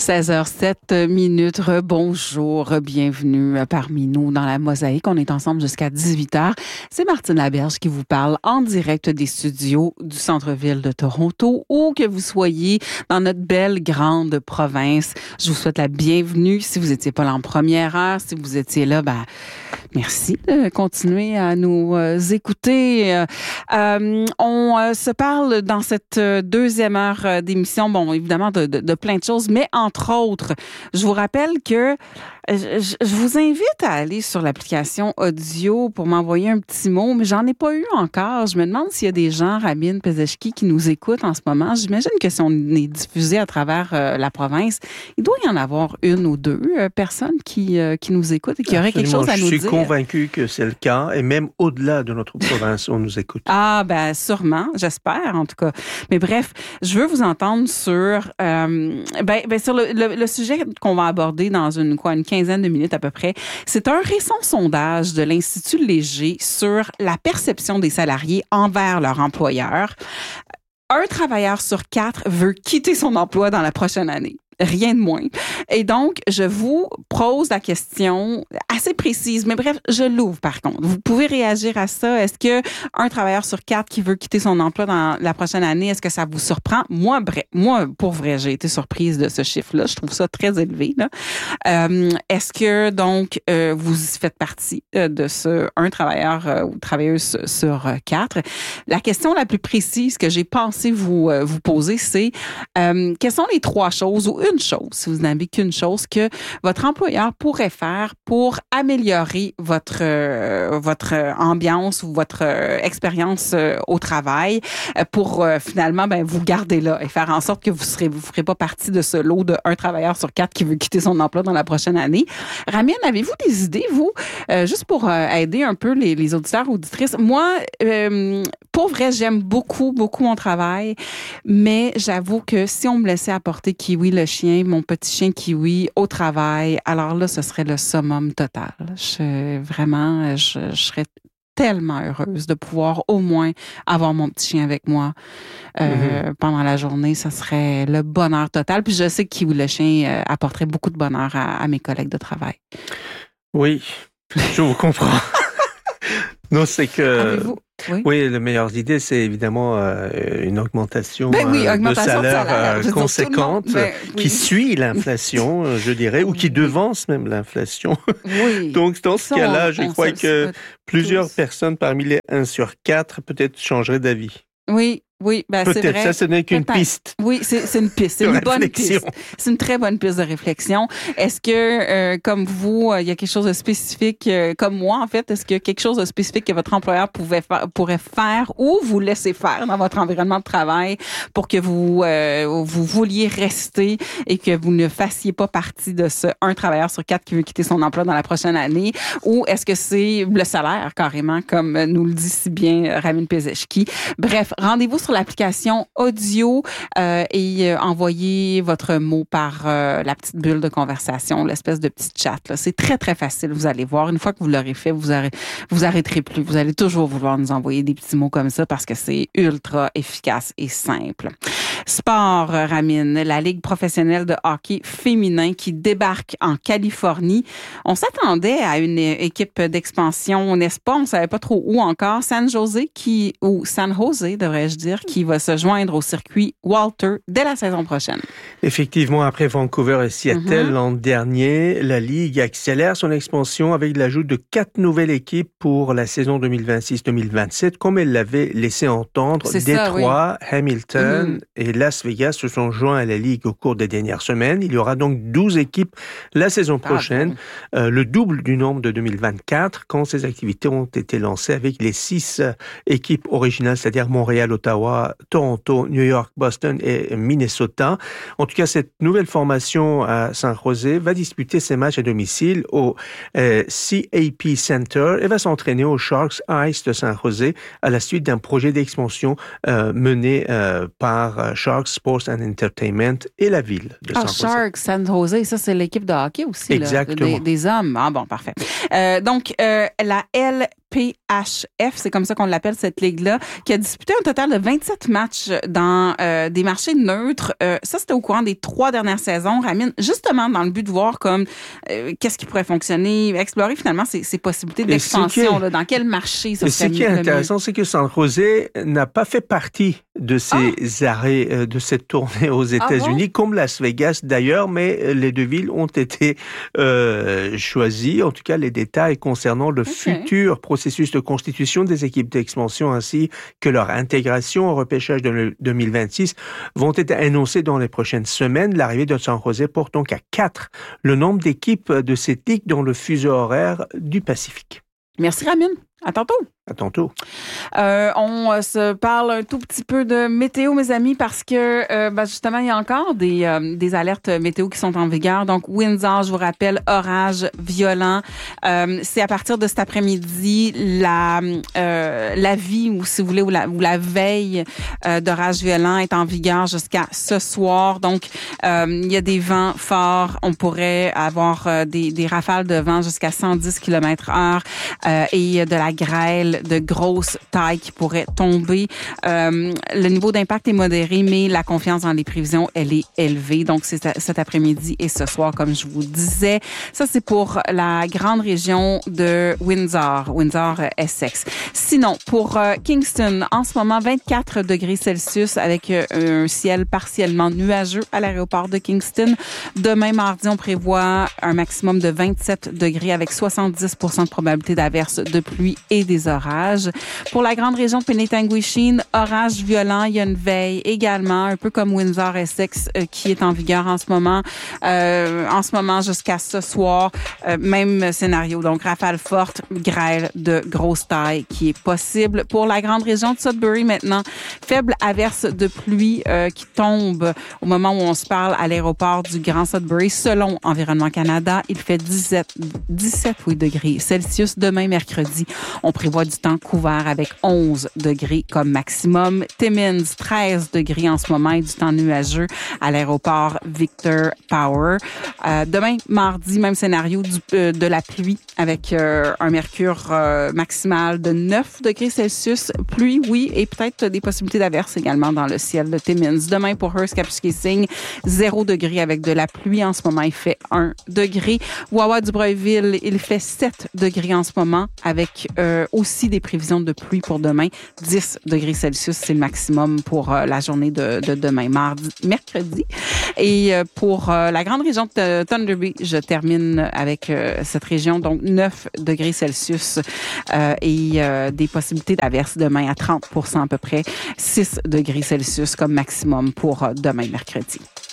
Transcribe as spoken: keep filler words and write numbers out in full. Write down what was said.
seize heures sept minutes. Bonjour, bienvenue parmi nous dans la Mosaïque. On est ensemble jusqu'à dix-huit heures. C'est Martine Laberge qui vous parle en direct des studios du centre-ville de Toronto, où que vous soyez dans notre belle grande province. Je vous souhaite la bienvenue. Si vous n'étiez pas là en première heure, si vous étiez là, ben, merci de continuer à nous euh, écouter. Euh, on euh, se parle dans cette deuxième heure d'émission, bon, évidemment, de, de, de plein de choses, mais entre autres, je vous rappelle que je, je vous invite à aller sur l'application audio pour m'envoyer un petit mot, mais j'en ai pas eu encore. Je me demande s'il y a des gens, Rabine Pezeshki, qui nous écoutent en ce moment. J'imagine que si on est diffusé à travers euh, la province, il doit y en avoir une ou deux euh, personnes qui, euh, qui nous écoutent et qui auraient quelque chose à nous dire. Je suis convaincu que c'est le cas, et même au-delà de notre province, on nous écoute. Ah, ben sûrement, j'espère en tout cas. Mais bref, je veux vous entendre sur, euh, ben, ben, sur le, le, le sujet qu'on va aborder dans une, quoi, une quinzaine de minutes à peu près. C'est un récent sondage de l'Institut Léger sur la perception des salariés envers leur employeur. Un travailleur sur quatre veut quitter son emploi dans la prochaine année. Rien de moins. Et donc, je vous pose la question assez précise, mais bref, je l'ouvre par contre. Vous pouvez réagir à ça. Est-ce que un travailleur sur quatre qui veut quitter son emploi dans la prochaine année, est-ce que ça vous surprend? Moi, bref, moi, pour vrai, j'ai été surprise de ce chiffre-là. Je trouve ça très élevé, là. Euh, est-ce que, donc, euh, vous faites partie euh, de ce un travailleur euh, ou travailleuse sur euh, quatre? La question la plus précise que j'ai pensé vous, euh, vous poser, c'est euh, quelles sont les trois choses ou une chose, si vous n'avez qu'une chose, que votre employeur pourrait faire pour améliorer votre euh, votre ambiance ou votre euh, expérience euh, au travail, euh, pour euh, finalement ben vous garder là et faire en sorte que vous serez vous ferez pas partie de ce lot de un travailleur sur quatre qui veut quitter son emploi dans la prochaine année. Ramine, avez-vous des idées, vous, euh, juste pour euh, aider un peu les, les auditeurs, auditrices? Moi, euh, pour vrai, j'aime beaucoup, beaucoup mon travail, mais j'avoue que si on me laissait apporter Kiwi le chien, mon petit chien Kiwi au travail, alors là, ce serait le summum total. Je, vraiment, je, je serais tellement heureuse de pouvoir au moins avoir mon petit chien avec moi euh, mm-hmm. pendant la journée. Ça serait le bonheur total. Puis je sais que Kiwi le chien euh, apporterait beaucoup de bonheur à, à mes collègues de travail. Oui, je vous comprends. Non, c'est que... Avez-vous... Oui. oui, la meilleure idée, c'est évidemment euh, une augmentation, ben oui, augmentation de salaire, de salaire euh, conséquente ben, oui. qui suit l'inflation, je dirais, ou qui devance même l'inflation. Oui. Donc, dans ce ça, cas-là, je crois que plusieurs tous. personnes parmi les un sur quatre peut-être changeraient d'avis. Oui. Oui, ben c'est vrai. Peut-être, ça, ce n'est qu'une Peut-être. piste. Oui, c'est, c'est une piste. C'est une bonne piste. C'est une très bonne piste de réflexion. Est-ce que, euh, comme vous, il euh, y a quelque chose de spécifique, euh, comme moi, en fait, est-ce qu'il y a quelque chose de spécifique que votre employeur pouvait fa- pourrait faire ou vous laisser faire dans votre environnement de travail pour que vous, euh, vous vouliez rester et que vous ne fassiez pas partie de ce un travailleur sur quatre qui veut quitter son emploi dans la prochaine année? Ou est-ce que c'est le salaire, carrément, comme nous le dit si bien Rabine Pezeshki? Bref, rendez-vous sur l'application audio euh, et euh, envoyez votre mot par euh, la petite bulle de conversation, l'espèce de petit chat. Là. C'est très, très facile, vous allez voir. Une fois que vous l'aurez fait, vous arrêt, vous arrêterez plus. Vous allez toujours vouloir nous envoyer des petits mots comme ça parce que c'est ultra efficace et simple. Sport, Ramine, la Ligue professionnelle de hockey féminin qui débarque en Californie. On s'attendait à une équipe d'expansion, n'est-ce pas? On ne savait pas trop où encore. San Jose, qui, ou San Jose, devrais-je dire, qui va se joindre au circuit Walter dès la saison prochaine. Effectivement, après Vancouver et Seattle mm-hmm. l'an dernier, la Ligue accélère son expansion avec l'ajout de quatre nouvelles équipes pour la saison deux mille vingt-six deux mille vingt-sept, comme elle l'avait laissé entendre. C'est Détroit, ça, oui. Hamilton mm-hmm. et Las Vegas se sont joints à la Ligue au cours des dernières semaines. Il y aura donc douze équipes la saison prochaine, ah, bon. euh, le double du nombre de deux mille vingt-quatre, quand ces activités ont été lancées avec les six euh, équipes originales, c'est-à-dire Montréal, Ottawa, Toronto, New York, Boston et Minnesota. En tout cas, cette nouvelle formation à San José va disputer ses matchs à domicile au euh, C A P Center et va s'entraîner au Sharks Ice de San José à la suite d'un projet d'expansion euh, mené euh, par Sharks Sports and Entertainment et la ville de ah, San José. Sharks, San José, ça c'est l'équipe de hockey aussi. Exactement. Là, des, des hommes. Ah bon, parfait. Euh, donc, euh, la L P P H F, c'est comme ça qu'on l'appelle cette ligue-là, qui a disputé un total de vingt-sept matchs dans euh, des marchés neutres. Euh, ça, c'était au courant des trois dernières saisons, Ramine, justement dans le but de voir comme euh, qu'est-ce qui pourrait fonctionner, explorer finalement ces, ces possibilités d'expansion, là, dans quel marché ça serait. Ce qui est intéressant, c'est que San José n'a pas fait partie de ces ah. arrêts, euh, de cette tournée aux États-Unis, ah bon? Comme Las Vegas d'ailleurs, mais les deux villes ont été euh, choisies, en tout cas les détails concernant le okay. futur processus de constitution des équipes d'expansion ainsi que leur intégration au repêchage de deux mille vingt-six vont être annoncés dans les prochaines semaines. L'arrivée de San José porte donc à quatre le nombre d'équipes de cette ligue dans le fuseau horaire du Pacifique. Merci Ramine. À tantôt. À tantôt. Euh, on euh, se parle un tout petit peu de météo, mes amis, parce que euh, ben justement, il y a encore des, euh, des alertes météo qui sont en vigueur. Donc, Windsor, je vous rappelle, orage violent. Euh, c'est à partir de cet après-midi, la euh, l'avis, ou si vous voulez, ou la, ou la veille euh, d'orage violent est en vigueur jusqu'à ce soir. Donc, euh, il y a des vents forts. On pourrait avoir euh, des, des rafales de vent jusqu'à cent dix kilomètres heure euh, et de la grêle de grosse taille qui pourrait tomber. Euh, le niveau d'impact est modéré, mais la confiance dans les prévisions, elle est élevée. Donc, c'est cet après-midi et ce soir, comme je vous disais. Ça, c'est pour la grande région de Windsor, Windsor-Essex. Sinon, pour euh, Kingston, en ce moment, vingt-quatre degrés Celsius avec euh, un ciel partiellement nuageux à l'aéroport de Kingston. Demain, mardi, on prévoit un maximum de vingt-sept degrés avec soixante-dix pour cent de probabilité d'averse de pluie et des orages. Pour la grande région de Penetanguishene, orage violent, il y a une veille également, un peu comme Windsor-Essex euh, qui est en vigueur en ce moment. Euh, en ce moment jusqu'à ce soir, euh, même scénario. Donc, rafale forte, grêle de grosse taille qui est possible. Pour la grande région de Sudbury maintenant, faible averse de pluie euh, qui tombe au moment où on se parle à l'aéroport du Grand Sudbury. Selon Environnement Canada, il fait dix-sept, dix-sept oui, degrés Celsius. Demain, mercredi, on prévoit du temps couvert avec onze degrés comme maximum. Timmins, treize degrés en ce moment et du temps nuageux à l'aéroport Victor Power. Euh, demain, mardi, même scénario du, euh, de la pluie avec euh, un mercure euh, maximal de neuf degrés Celsius. Pluie, oui, et peut-être des possibilités d'averse également dans le ciel de Timmins. Demain, pour Hearst-Kapuskasing, zéro degré avec de la pluie. En ce moment, il fait un degré. Wawa-du-Breuilville, il fait sept degrés en ce moment avec euh, aussi des prévisions de pluie pour demain. dix degrés Celsius, c'est le maximum pour euh, la journée de, de demain, mardi, mercredi. Et euh, pour euh, la grande région de Thunder Bay, je termine avec euh, cette région, donc neuf degrés Celsius euh, et euh, des possibilités d'averse demain à trente pour cent à peu près, six degrés Celsius comme maximum pour euh, demain, mercredi.